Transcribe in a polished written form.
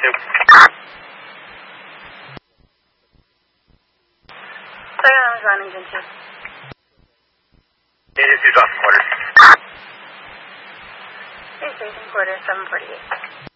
Toyota Remington 2. Agency drop quarters. Station quarter 748.